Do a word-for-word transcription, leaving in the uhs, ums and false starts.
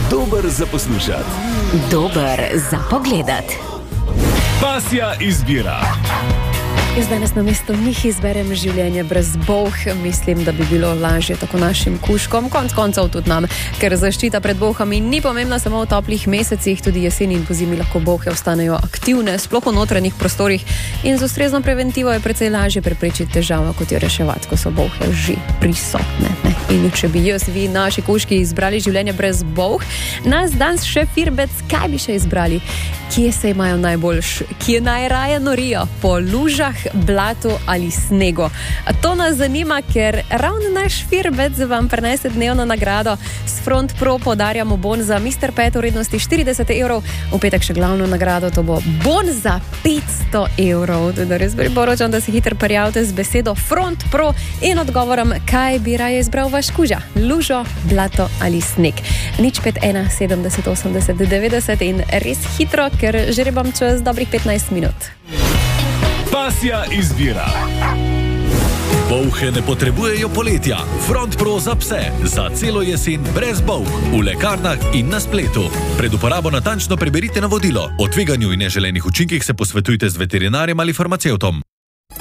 Dober za poslušati. Dober za pogledat. Pasja izbira. Jaz danes na mesto njih izberem življenje brez bolh. Mislim, da bi bilo lažje tako našim kužkom, konc koncev tudi nam, ker zaščita pred bolhami ni pomembna samo v toplih mesecih, tudi jeseni in pozimi lahko bolhe ostanejo aktivne, sploh v notranjih prostorih, in z ustrezno preventivo je precej lažje preprečiti težavo, kot jo reševati, ko so bolhe že prisotne. Ne? In če bi jaz, vi, naši kužki izbrali življenje brez bolh, nas danes še firbec, kaj bi še izbrali? Kje se imajo najboljš? Kje najraje norijo? Po lužah, blatu ali snegu? A to nas zanima, ker ravno naš firbec vam prinese dnevno nagrado. S Front Pro podarjamo bon za mister Pet v vrednosti štirideset evrov. V petek še glavno nagrado, to bo bon za petsto evrov. Tudi res priporočam, da se hitro prijavite z besedo Front Pro in odgovorom, kaj bi raje izbral vaš kuža. Lužo, blato ali sneg. Nič pet ena sedemdeset osemdeset devetdeset in res hitro, ker žrebam čez dobrih petnajst minut. Pasja izbira. Bolhe ne potrebujejo poletja. Front Pro za pse. Za celo jesen brez bolh. V lekarnah in na spletu. Pred uporabo natančno preberite navodilo. O tveganju in neželenih učinkih se posvetujte z veterinarjem ali farmacevtom.